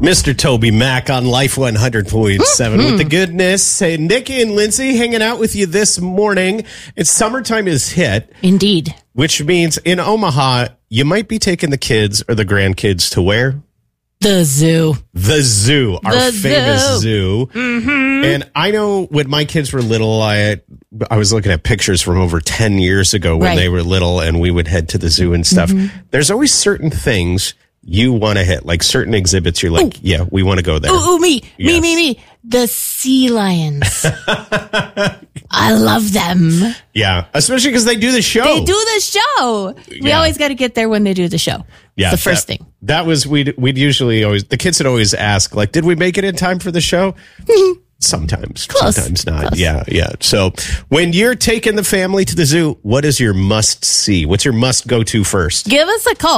Mr. Toby Mac on Life 100.7 with the goodness. Hey, Nikki and Lindsay hanging out with you this morning. It's summertime is hit. Indeed. Which means in Omaha, you might be taking the kids or the grandkids to where? The zoo. The zoo, our famous zoo. Mm-hmm. And I know when my kids were little, I was looking at pictures from over 10 years ago when they were little and we would head to the zoo and stuff. Mm-hmm. There's always certain things you want to hit, like certain exhibits. You're like, yeah, we want to go there. Me. The sea lions. I love them. Yeah, especially because they do the show. We always got to get there when they do the show. Yeah, it's the first thing. That was, we'd usually always, the kids would always ask, like, did we make it in time for the show? Sometimes. Close. Sometimes not. Close. Yeah. So when you're taking the family to the zoo, what is your must see? What's your must go to first? Give us a call,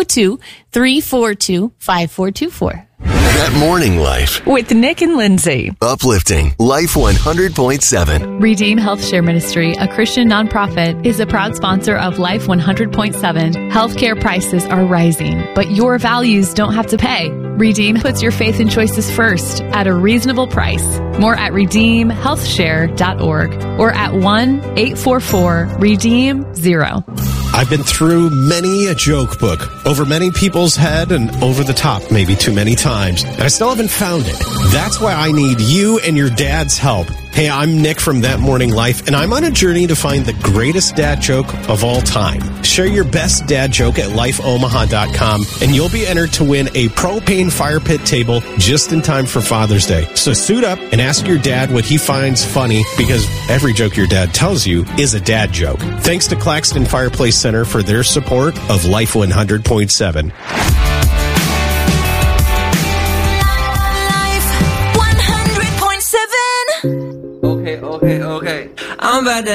402-342-5424. That Morning Life. With Nick and Lindsay. Uplifting Life 100.7. Redeem Health Share Ministry, a Christian nonprofit, is a proud sponsor of Life 100.7. Healthcare prices are rising, but your values don't have to pay. Redeem puts your faith and choices first at a reasonable price. More at redeemhealthshare.org or at 1-844-REDEEM-0. I've been through many a joke book, over many people's head and over the top maybe too many times, and I still haven't found it. That's why I need you and your dad's help. Hey, I'm Nick from That Morning Life, and I'm on a journey to find the greatest dad joke of all time. Share your best dad joke at lifeomaha.com, and you'll be entered to win a propane fire pit table just in time for Father's Day. So suit up and ask your dad what he finds funny, because every joke your dad tells you is a dad joke. Thanks to Claxton Fireplace Center for their support of Life 100.7. Okay. I'm about to